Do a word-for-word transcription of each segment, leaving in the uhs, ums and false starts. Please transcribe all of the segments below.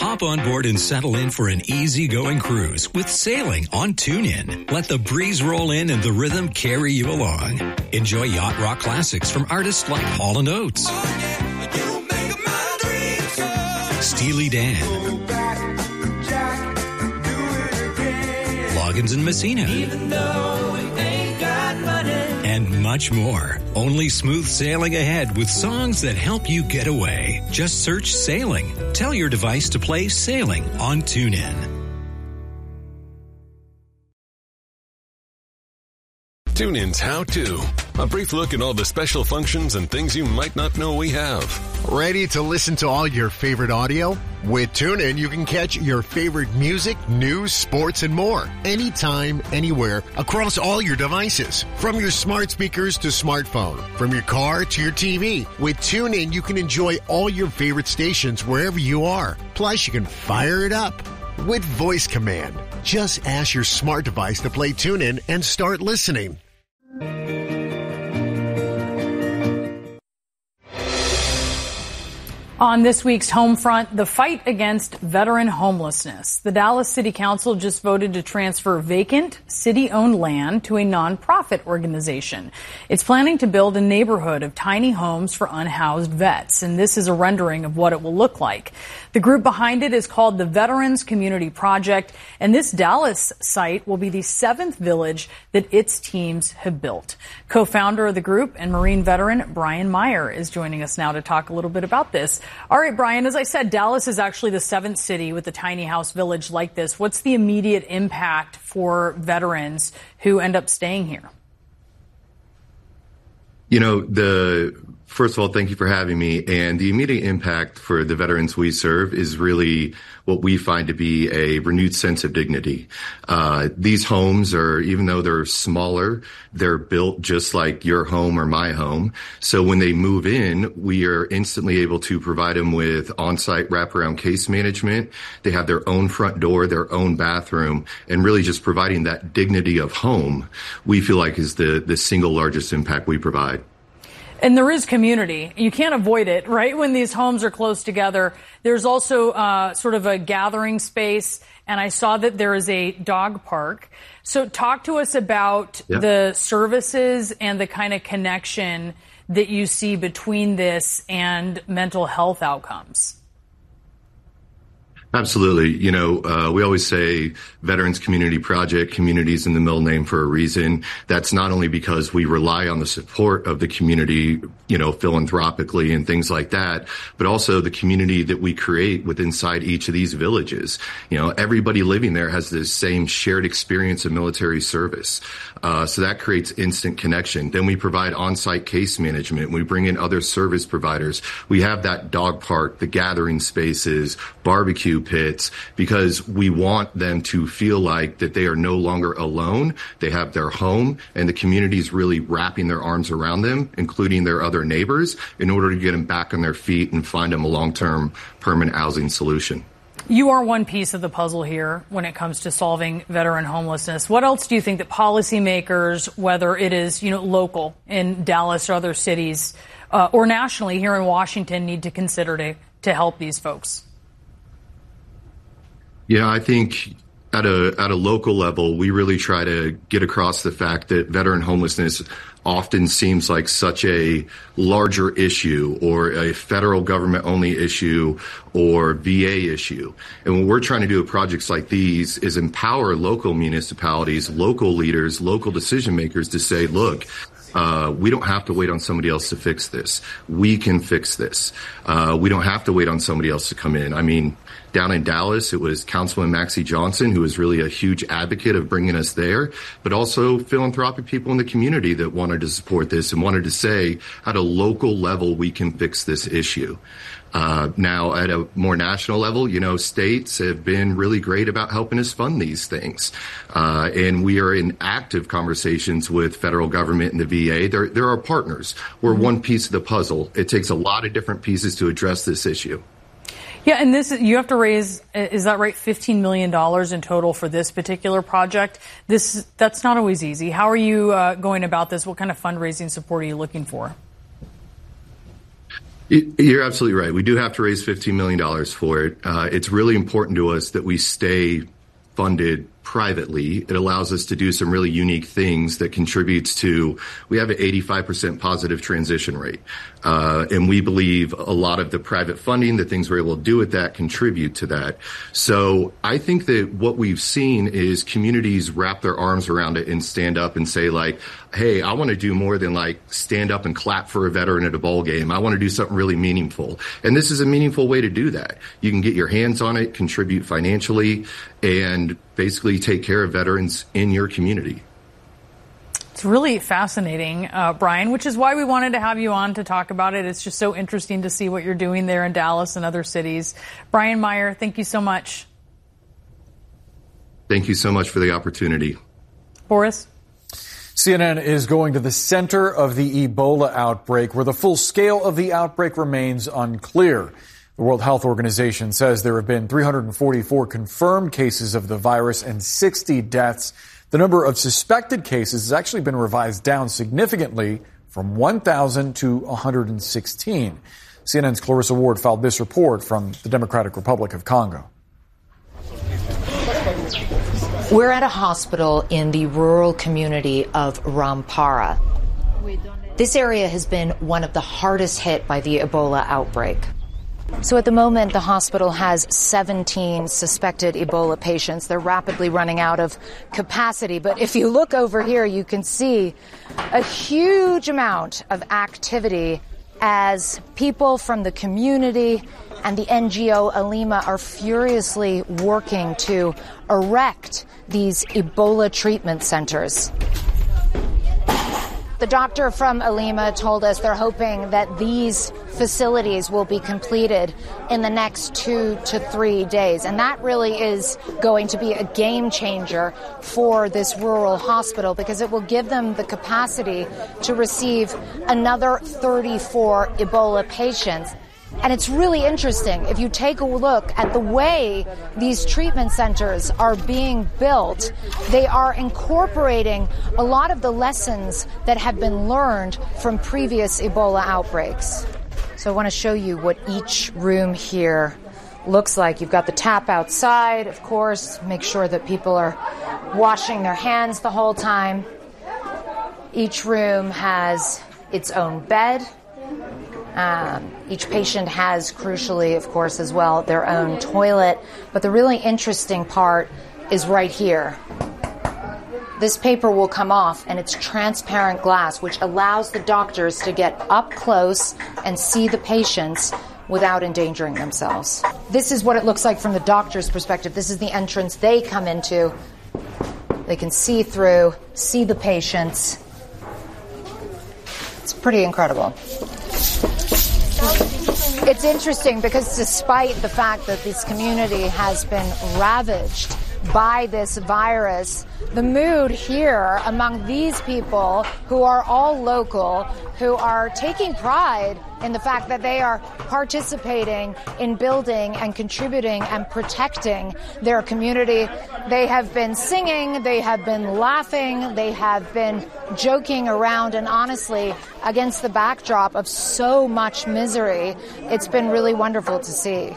Hop on board and settle in for an easy-going cruise with sailing on TuneIn. Let the breeze roll in and the rhythm carry you along. Enjoy yacht rock classics from artists like Hall and Oates, oh, yeah, you make my dreams come. Steely Dan, Jack, Loggins and Messina, even though we ain't got money, and much more. Only smooth sailing ahead with songs that help you get away. Just search Sailing. Tell your device to play Sailing on TuneIn. TuneIn's How To. A brief look at all the special functions and things you might not know we have. Ready to listen to all your favorite audio? With TuneIn, you can catch your favorite music, news, sports, and more. Anytime, anywhere, across all your devices. From your smart speakers to smartphone. From your car to your T V. With TuneIn, you can enjoy all your favorite stations wherever you are. Plus, you can fire it up with voice command. Just ask your smart device to play TuneIn and start listening. On this week's home front, the fight against veteran homelessness. The Dallas City Council just voted to transfer vacant, city-owned land to a nonprofit organization. It's planning to build a neighborhood of tiny homes for unhoused vets, and this is a rendering of what it will look like. The group behind it is called the Veterans Community Project, and this Dallas site will be the seventh village that its teams have built. Co-founder of the group and Marine veteran Brian Meyer is joining us now to talk a little bit about this. All right, Brian, as I said, Dallas is actually the seventh city with a tiny house village like this. What's the immediate impact for veterans who end up staying here? You know, the first of all, thank you for having me. And the immediate impact for the veterans we serve is really what we find to be a renewed sense of dignity. Uh, these homes are, even though they're smaller, they're built just like your home or my home. So when they move in, we are instantly able to provide them with on-site wraparound case management. They have their own front door, their own bathroom, and really just providing that dignity of home, we feel like is the, the single largest impact we provide. And there is community. You can't avoid it, right? When these homes are close together. There's also uh, sort of a gathering space, and I saw that there is a dog park. So talk to us about yeah. the services and the kind of connection that you see between this and mental health outcomes. Absolutely. You know, uh, we always say Veterans Community Project, community's in the middle name for a reason. That's not only because we rely on the support of the community, you know, philanthropically and things like that, but also the community that we create with inside each of these villages. You know, everybody living there has this same shared experience of military service. Uh, so that creates instant connection. Then we provide on-site case management. We bring in other service providers. We have that dog park, the gathering spaces, barbecue pits, because we want them to feel like that they are no longer alone. They have their home, and the community is really wrapping their arms around them, including their other neighbors, in order to get them back on their feet and find them a long-term permanent housing solution. You are one piece of the puzzle here when it comes to solving veteran homelessness. What else do you think that policymakers, whether it is, you know, local in Dallas or other cities, uh, or nationally here in Washington, need to consider to, to help these folks? Yeah, I think at a at a local level, we really try to get across the fact that veteran homelessness often seems like such a larger issue or a federal government only issue or V A issue. And what we're trying to do with projects like these is empower local municipalities, local leaders, local decision makers to say, look, Uh, we don't have to wait on somebody else to fix this. We can fix this. Uh, we don't have to wait on somebody else to come in. I mean, down in Dallas, it was Councilman Maxie Johnson, who was really a huge advocate of bringing us there, but also philanthropic people in the community that wanted to support this and wanted to say, at a local level, we can fix this issue. Uh, now, at a more national level, you know, states have been really great about helping us fund these things. Uh, and we are in active conversations with federal government and the V A. They're, they're our partners. We're mm-hmm. one piece of the puzzle. It takes a lot of different pieces to address this issue. Yeah, and this you have to raise, is that right, fifteen million dollars in total for this particular project? This That's not always easy. How are you uh, going about this? What kind of fundraising support are you looking for? You're absolutely right. We do have to raise fifteen million dollars for it. Uh, it's really important to us that we stay funded privately. It allows us to do some really unique things that contributes to, we have an eighty-five percent positive transition rate. Uh, and we believe a lot of the private funding, the things we're able to do with that contribute to that. So I think that what we've seen is communities wrap their arms around it and stand up and say like, hey, I want to do more than like stand up and clap for a veteran at a bowl game. I want to do something really meaningful. And this is a meaningful way to do that. You can get your hands on it, contribute financially, and basically take care of veterans in your community. It's really fascinating, uh, Brian, which is why we wanted to have you on to talk about it. It's just so interesting to see what you're doing there in Dallas and other cities. Brian Meyer, thank you so much. Thank you so much for the opportunity. Boris? C N N is going to the center of the Ebola outbreak, where the full scale of the outbreak remains unclear. The World Health Organization says there have been three hundred forty-four confirmed cases of the virus and sixty deaths. The number of suspected cases has actually been revised down significantly from one thousand to one hundred sixteen. C N N's Clarissa Ward filed this report from the Democratic Republic of Congo. We're at a hospital in the rural community of Rampara. This area has been one of the hardest hit by the Ebola outbreak. So at the moment, the hospital has seventeen suspected Ebola patients. They're rapidly running out of capacity. But if you look over here, you can see a huge amount of activity as people from the community and the N G O Alima are furiously working to erect these Ebola treatment centers. The doctor from Alima told us they're hoping that these facilities will be completed in the next two to three days. And that really is going to be a game changer for this rural hospital because it will give them the capacity to receive another thirty-four Ebola patients. And it's really interesting. If you take a look at the way these treatment centers are being built, they are incorporating a lot of the lessons that have been learned from previous Ebola outbreaks. So I want to show you what each room here looks like. You've got the tap outside, of course. Make sure that people are washing their hands the whole time. Each room has its own bed. Um, each patient has, crucially, of course, as well, their own toilet. But the really interesting part is right here. This paper will come off, and it's transparent glass, which allows the doctors to get up close and see the patients without endangering themselves. This is what it looks like from the doctor's perspective. This is the entrance they come into. They can see through, see the patients. It's pretty incredible. It's interesting because despite the fact that this community has been ravaged by this virus, the mood here among these people who are all local, who are taking pride in the fact that they are participating in building and contributing and protecting their community. They have been singing, they have been laughing, they have been joking around, and honestly, against the backdrop of so much misery, it's been really wonderful to see.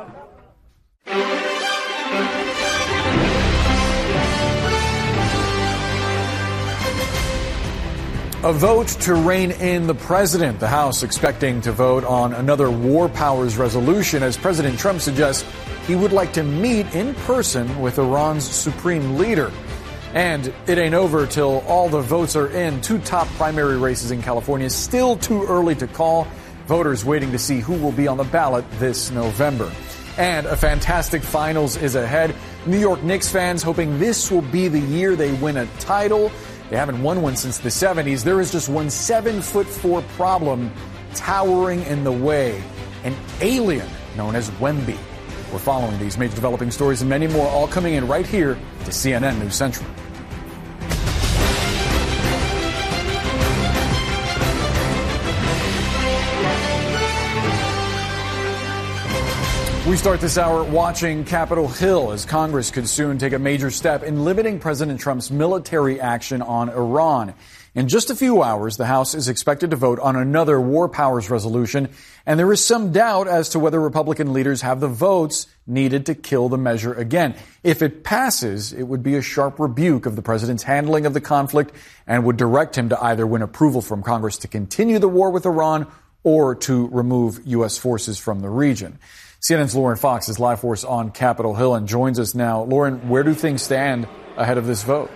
A vote to rein in the president. The House expecting to vote on another war powers resolution as President Trump suggests he would like to meet in person with Iran's supreme leader. And it ain't over till all the votes are in. Two top primary races in California, still too early to call. Voters waiting to see who will be on the ballot this November. And a fantastic finals is ahead. New York Knicks fans hoping this will be the year they win a title. They haven't won one since the seventies. There is just one seven foot four problem towering in the way. An alien known as Wemby. We're following these major developing stories and many more, all coming in right here to C N N News Central. We start this hour watching Capitol Hill as Congress could soon take a major step in limiting President Trump's military action on Iran. In just a few hours, the House is expected to vote on another war powers resolution, and there is some doubt as to whether Republican leaders have the votes needed to kill the measure again. If it passes, it would be a sharp rebuke of the president's handling of the conflict and would direct him to either win approval from Congress to continue the war with Iran or to remove U S forces from the region. C N N's Lauren Fox is live for us on Capitol Hill and joins us now. Lauren, where do things stand ahead of this vote?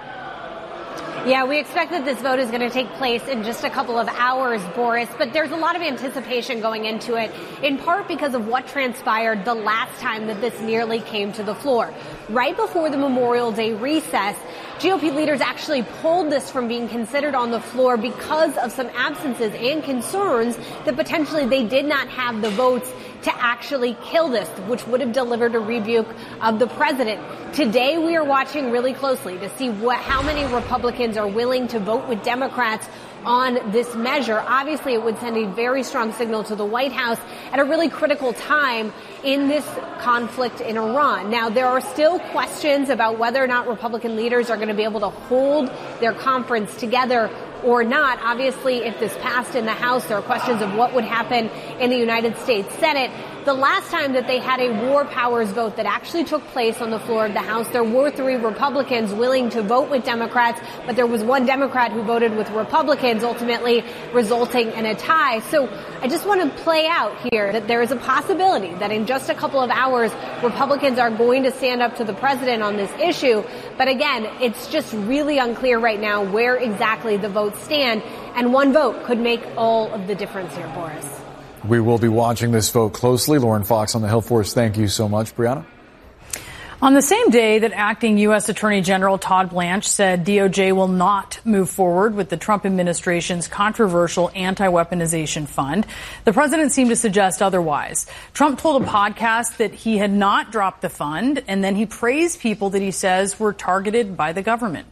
Yeah, we expect that this vote is going to take place in just a couple of hours, Boris, but there's a lot of anticipation going into it, in part because of what transpired the last time that this nearly came to the floor. Right before the Memorial Day recess, G O P leaders actually pulled this from being considered on the floor because of some absences and concerns that potentially they did not have the votes to actually kill this, which would have delivered a rebuke of the president. Today, we are watching really closely to see what, how many Republicans are willing to vote with Democrats on this measure. Obviously, it would send a very strong signal to the White House at a really critical time in this conflict in Iran. Now, there are still questions about whether or not Republican leaders are going to be able to hold their conference together or not. Obviously, if this passed in the House, there are questions of what would happen in the United States Senate. The last time that they had a war powers vote that actually took place on the floor of the House, there were three Republicans willing to vote with Democrats, but there was one Democrat who voted with Republicans, ultimately resulting in a tie. So I just want to play out here that there is a possibility that in just a couple of hours, Republicans are going to stand up to the president on this issue. But again, it's just really unclear right now where exactly the votes stand, and one vote could make all of the difference here, Boris. We will be watching this vote closely. Lauren Fox on the Hill Force, thank you so much. Brianna? On the same day that acting U S Attorney General Todd Blanche said D O J will not move forward with the Trump administration's controversial anti-weaponization fund, the president seemed to suggest otherwise. Trump told a podcast that he had not dropped the fund, and then he praised people that he says were targeted by the government.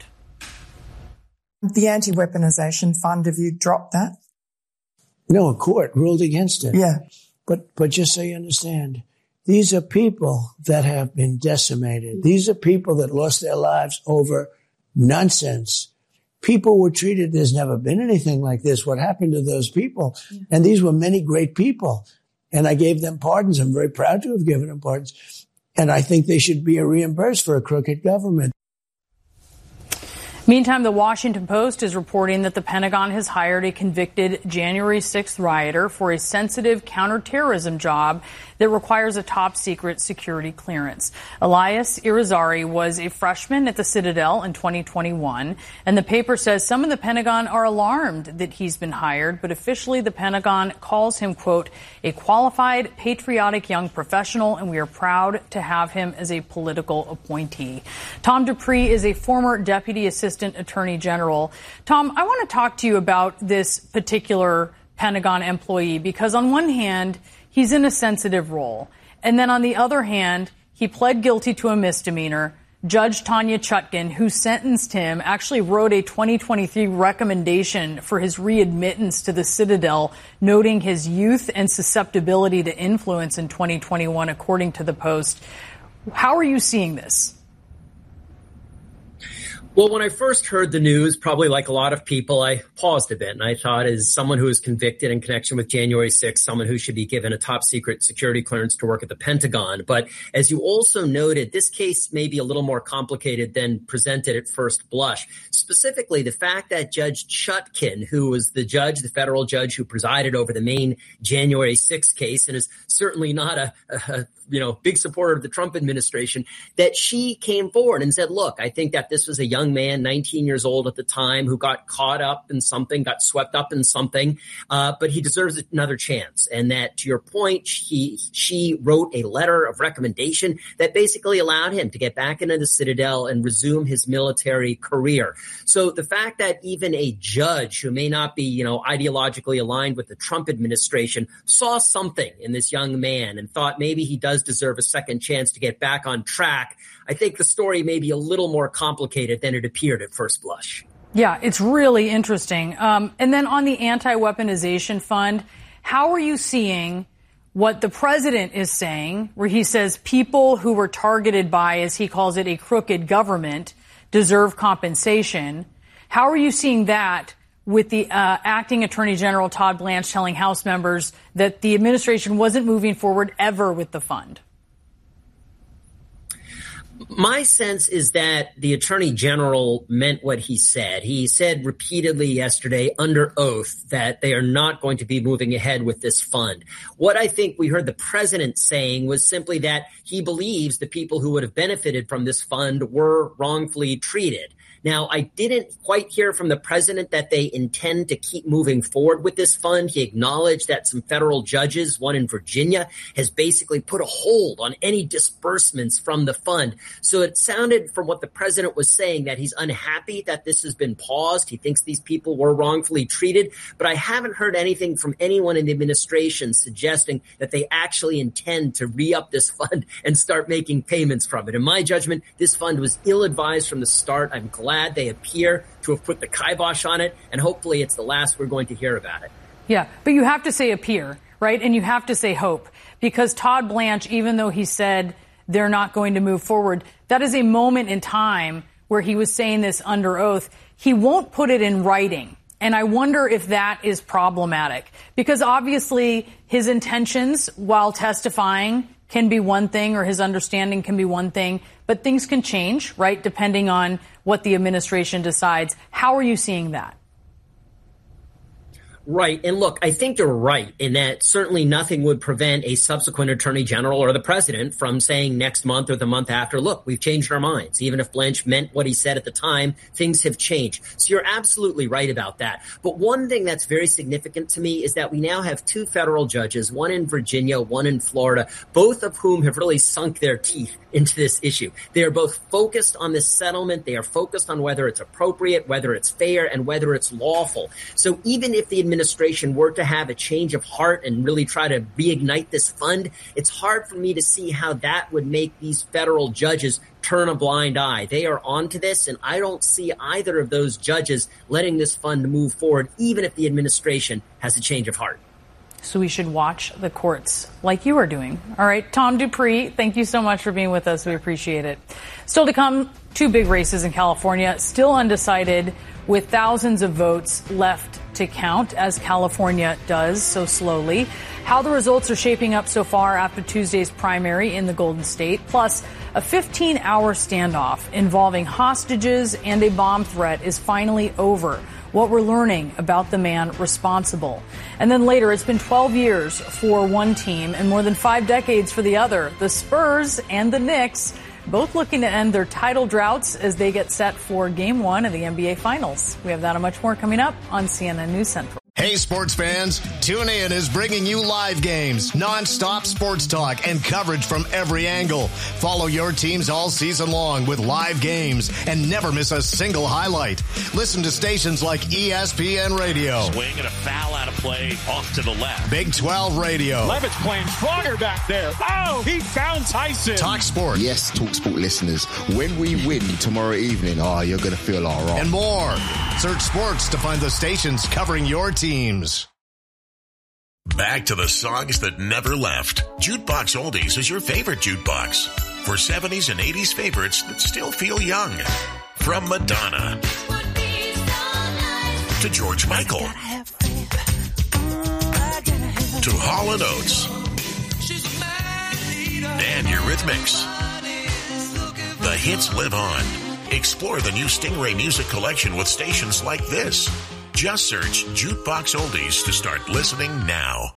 The anti-weaponization fund, have you dropped that? No, a court ruled against it. Yeah. But, but just so you understand, these are people that have been decimated. These are people that lost their lives over nonsense. People were treated, there's never been anything like this. What happened to those people? Yeah. And these were many great people. And I gave them pardons. I'm very proud to have given them pardons. And I think they should be reimbursed for a crooked government. Meantime, the Washington Post is reporting that the Pentagon has hired a convicted January sixth rioter for a sensitive counterterrorism job that requires a top-secret security clearance. Elias Irizarry was a freshman at the Citadel in twenty twenty-one, and the paper says some in the Pentagon are alarmed that he's been hired, but officially the Pentagon calls him, quote, a qualified, patriotic young professional, and we are proud to have him as a political appointee. Tom Dupree is a former deputy assistant attorney general. Tom, I want to talk to you about this particular Pentagon employee because on one hand, he's in a sensitive role. And then on the other hand, he pled guilty to a misdemeanor. Judge Tanya Chutkan, who sentenced him, actually wrote a twenty twenty-three recommendation for his readmittance to the Citadel, noting his youth and susceptibility to influence in twenty twenty-one, according to the Post. How are you seeing this? Well, when I first heard the news, probably like a lot of people, I paused a bit and I thought, as someone who was convicted in connection with January sixth, someone who should be given a top secret security clearance to work at the Pentagon. But as you also noted, this case may be a little more complicated than presented at first blush. Specifically, the fact that Judge Chutkan, who was the judge, the federal judge who presided over the main January sixth case and is certainly not a, a you know, big supporter of the Trump administration, that she came forward and said, look, I think that this was a young man, nineteen years old at the time, who got caught up in something, got swept up in something, uh, but he deserves another chance. And that, to your point, he, she wrote a letter of recommendation that basically allowed him to get back into the Citadel and resume his military career. So the fact that even a judge who may not be, you know, ideologically aligned with the Trump administration saw something in this young man and thought maybe he does deserve a second chance to get back on track, I think the story may be a little more complicated than it appeared at first blush. Yeah, it's really interesting. Um, and then on the anti-weaponization fund, how are you seeing what the president is saying, where he says people who were targeted by, as he calls it, a crooked government deserve compensation? How are you seeing that with the uh, acting Attorney General Todd Blanche telling House members that the administration wasn't moving forward ever with the fund? My sense is that the Attorney General meant what he said. He said repeatedly yesterday under oath that they are not going to be moving ahead with this fund. What I think we heard the president saying was simply that he believes the people who would have benefited from this fund were wrongfully treated. Now, I didn't quite hear from the president that they intend to keep moving forward with this fund. He acknowledged that some federal judges, one in Virginia, has basically put a hold on any disbursements from the fund. So it sounded from what the president was saying that he's unhappy that this has been paused. He thinks these people were wrongfully treated. But I haven't heard anything from anyone in the administration suggesting that they actually intend to re-up this fund and start making payments from it. In my judgment, this fund was ill-advised from the start. I'm glad they appear to have put the kibosh on it, and hopefully it's the last we're going to hear about it. Yeah, but you have to say appear, right? And you have to say hope, because Todd Blanche, even though he said they're not going to move forward, that is a moment in time where he was saying this under oath. He won't put it in writing. And I wonder if that is problematic, because obviously his intentions while testifying can be one thing, or his understanding can be one thing, but things can change, right, depending on what the administration decides. How are you seeing that? Right. And look, I think you're right in that certainly nothing would prevent a subsequent attorney general or the president from saying next month or the month after, look, we've changed our minds. Even if Blanche meant what he said at the time, things have changed. So you're absolutely right about that. But one thing that's very significant to me is that we now have two federal judges, one in Virginia, one in Florida, both of whom have really sunk their teeth into this issue. They are both focused on this settlement. They are focused on whether it's appropriate, whether it's fair, and whether it's lawful. So even if the administration were to have a change of heart and really try to reignite this fund, it's hard for me to see how that would make these federal judges turn a blind eye. They are onto this, and I don't see either of those judges letting this fund move forward, even if the administration has a change of heart. So we should watch the courts like you are doing. All right, Tom Dupree, thank you so much for being with us. We appreciate it. Still to come, two big races in California, still undecided, with thousands of votes left to count as California does so slowly. How the results are shaping up so far after Tuesday's primary in the Golden State, plus a fifteen-hour standoff involving hostages and a bomb threat is finally over. What we're learning about the man responsible. And then later, it's been twelve years for one team and more than five decades for the other. The Spurs and the Knicks both looking to end their title droughts as they get set for Game One of the N B A Finals. We have that and much more coming up on C N N News Central. Hey, sports fans, TuneIn is bringing you live games, nonstop sports talk, and coverage from every angle. Follow your teams all season long with live games and never miss a single highlight. Listen to stations like E S P N Radio. Swing and a foul out of play off to the left. Big twelve Radio. Levitt's playing stronger back there. Oh, he found Tyson. Talk Sport. Yes, Talk Sport listeners, when we win tomorrow evening, oh, you're going to feel all right. And more. Search sports to find the stations covering your teams. Back to the songs that never left. Jukebox Oldies is your favorite jukebox. For seventies and eighties favorites that still feel young. From Madonna to George Michael to Hall and Oates and Eurythmics. The hits live on. Explore the new Stingray Music Collection with stations like this. Just search Jukebox Oldies to start listening now.